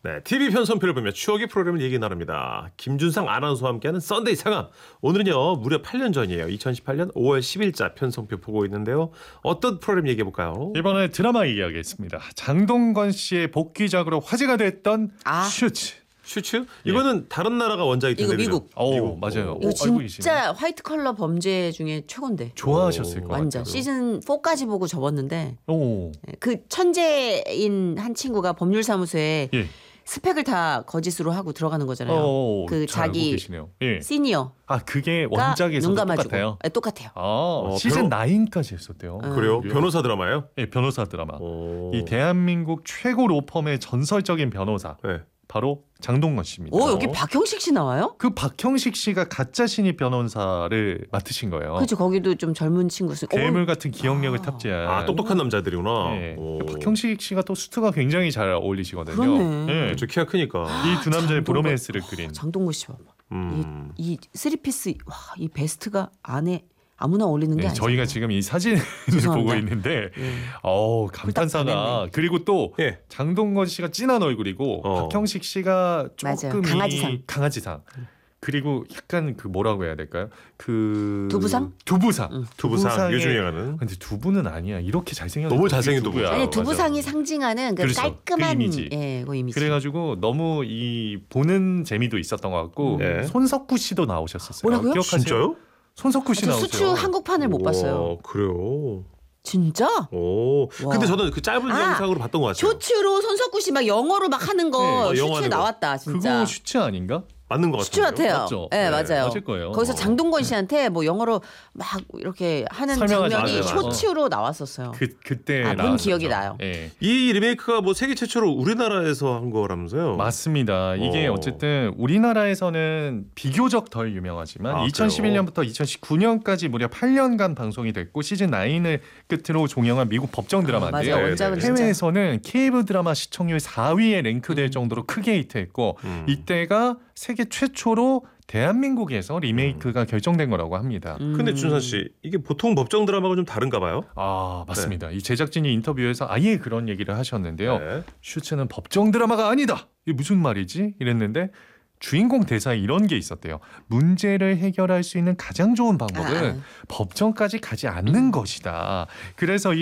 네, TV 편성표를 보며 추억의 프로그램을 얘기 나눕니다. 김준상 아나운서와 함께하는 썬데이 상암. 오늘은요 무려 8년 전이에요. 2018년 5월 10일자 편성표 보고 있는데요. 어떤 프로그램 얘기해볼까요? 이번에 드라마 얘기하겠습니다. 장동건 씨의 복귀작으로 화제가 됐던 슈츠. 슈츠? 이거는 다른 나라가 원작이 이거 텐데 미국. 오, 맞아요. 이거 알고 계시네요. 진짜 화이트 컬러 범죄 중에 최고인데. 좋아하셨을 것 완전 같아요. 시즌 4까지 보고 접었는데 오. 그 천재인 한 친구가 법률사무소에 예. 스펙을 다 거짓으로 하고 들어가는 거잖아요. 그 잘 알고 자기 계시네요. 예. 시니어가 아, 그게 원작에서도 눈 감아주고. 똑같아요. 네, 똑같아요. 시즌 9까지 했었대요. 그래요? 변호사 드라마예요? 예, 변호사 드라마. 오. 이 대한민국 최고 로펌의 전설적인 변호사. 네. 바로 장동건 씨입니다. 오, 여기 박형식 씨 나와요? 그 박형식 씨가 가짜 신입 변호사를 맡으신 거예요. 그렇죠. 거기도 좀 젊은 친구 쓰고. 괴물 같은 기억력을 탑재한. 아, 똑똑한 남자들이구나. 네. 오. 박형식 씨가 또 수트가 굉장히 잘 어울리시거든요. 그러네. 네. 저 키가 크니까. 이 두 남자의 장동건. 브로맨스를 그린. 장동건 씨 봐봐. 음. 이 쓰리피스 와, 이 베스트가 안에 아무나 어울리는 게 네, 아니죠. 저희가 지금 이 사진을 죄송합니다. 보고 있는데 예. 감탄사가 훌떡 그리고 또 예. 장동건 씨가 진한 얼굴이고 박형식 씨가 맞아요. 조금 강아지상. 그리고 약간 그 뭐라고 해야 될까요? 그 두부상? 두부상. 두부상 요즘 유행하는. 근데 두부는 아니야. 이렇게 잘생겼는데 너무 잘생긴 두부야. 아니 맞아요. 두부상이 상징하는 그 그렇죠. 깔끔한 그 이미지. 그 이미지. 그래가지고 너무 이 보는 재미도 있었던 것 같고 네. 손석구 씨도 나오셨었어요. 뭐라고요? 기억하세요? 진짜요? 손석구 씨 저 나오세요. 수추 한국판을 못 봤어요. 그래요. 진짜? 오. 와. 근데 저는 그 짧은 영상으로 봤던 것 같아요. 쇼츠로 손석구 씨 막 영어로 막 하는 거 네, 영어 슈츠에 하는 거. 나왔다 진짜. 그거 슈츠 아닌가? 맞는 것 슈츠 같아요. 같아요. 맞죠? 네, 네, 맞아요. 맞을 거예요. 거기서 장동건 씨한테 뭐 영어로 막 이렇게 하는 설명하지 장면이 맞아요. 쇼츠로 나왔었어요. 그때 본 나왔었죠. 기억이 나요. 예. 이 리메이크가 뭐 세계 최초로 우리나라에서 한 거라면서요? 맞습니다. 이게 어쨌든 우리나라에서는 비교적 덜 유명하지만 아, 2011년부터 2019년까지 무려 8년간 방송이 됐고 시즌 9을 끝으로 종영한 미국 법정 드라마인데요. 맞아요. 원작은 진짜. 해외에서는 케이블 드라마 시청률 4위에 랭크될 정도로 크게 히트했고 이때가 세계 최초로 대한민국에서 리메이크가 결정된 거라고 합니다. 근데 준선 씨, 이게 보통 법정 드라마가 좀 다른가 봐요? 아, 맞습니다. 이 제작진이 인터뷰에서 아예 그런 얘기를 하셨는데요. 네. 슈츠는 법정 드라마가 아니다. 이게 무슨 말이지? 이랬는데 주인공 대사에 이런 게 있었대요. 문제를 해결할 수 있는 가장 좋은 방법은 법정까지 가지 않는 것이다. 그래서 이